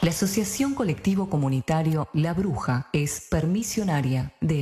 La Asociación Colectivo Comunitario La Bruja es permisionaria de